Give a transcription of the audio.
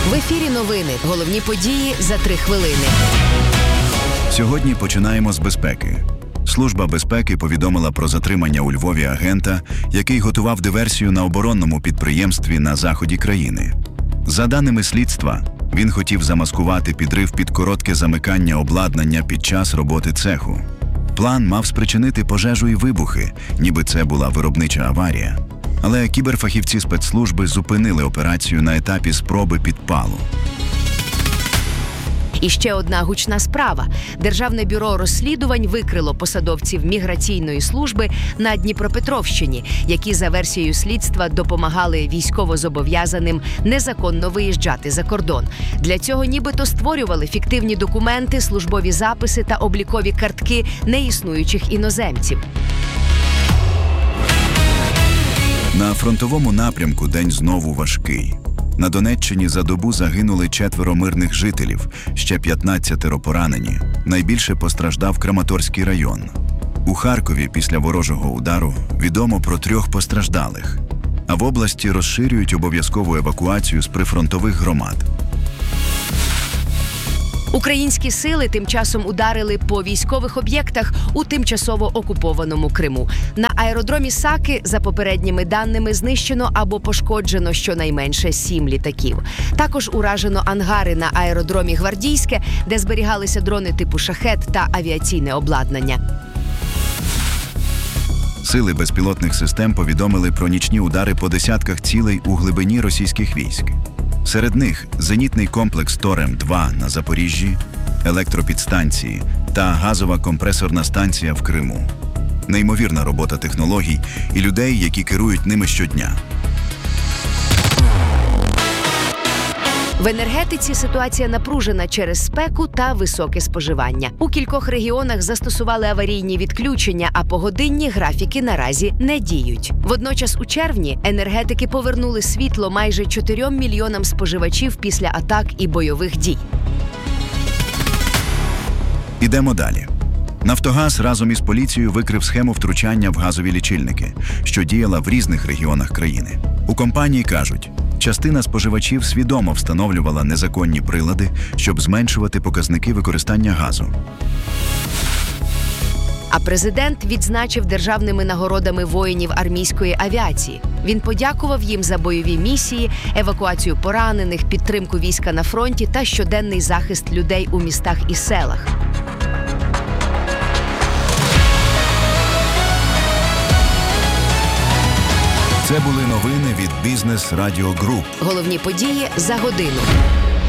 В ефірі новини. Головні події за 3 хвилини. Сьогодні починаємо з безпеки. Служба безпеки повідомила про затримання у Львові агента, який готував диверсію на оборонному підприємстві на заході країни. За даними слідства, він хотів замаскувати підрив під коротке замикання обладнання під час роботи цеху. План мав спричинити пожежу і вибухи, ніби це була виробнича аварія. Але кіберфахівці спецслужби зупинили операцію на етапі спроби підпалу. І ще одна гучна справа. Державне бюро розслідувань викрило посадовців міграційної служби на Дніпропетровщині, які за версією слідства допомагали військовозобов'язаним незаконно виїжджати за кордон. Для цього нібито створювали фіктивні документи, службові записи та облікові картки неіснуючих іноземців. На фронтовому напрямку день знову важкий. На Донеччині за добу загинули 4 мирних жителів, ще 15 поранені. Найбільше постраждав Краматорський район. У Харкові після ворожого удару відомо про 3 постраждалих. А в області розширюють обов'язкову евакуацію з прифронтових громад. Українські сили тим часом ударили по військових об'єктах у тимчасово окупованому Криму. На аеродромі Саки, за попередніми даними, знищено або пошкоджено щонайменше 7 літаків. Також уражено ангари на аеродромі Гвардійське, де зберігалися дрони типу «Шахед» та авіаційне обладнання. Сили безпілотних систем повідомили про нічні удари по десятках цілей у глибині російських військ. Серед них зенітний комплекс «Торем-2» на Запоріжжі, електропідстанції та газова компресорна станція в Криму. Неймовірна робота технологій і людей, які керують ними щодня. В енергетиці ситуація напружена через спеку та високе споживання. У кількох регіонах застосували аварійні відключення, а погодинні графіки наразі не діють. Водночас у червні енергетики повернули світло майже 4 мільйонам споживачів після атак і бойових дій. Ідемо далі. «Нафтогаз» разом із поліцією викрив схему втручання в газові лічильники, що діяла в різних регіонах країни. У компанії кажуть, частина споживачів свідомо встановлювала незаконні прилади, щоб зменшувати показники використання газу. А президент відзначив державними нагородами воїнів армійської авіації. Він подякував їм за бойові місії, евакуацію поранених, підтримку війська на фронті та щоденний захист людей у містах і селах. Це були новини від Бізнес Радіо Груп. Головні події за годину.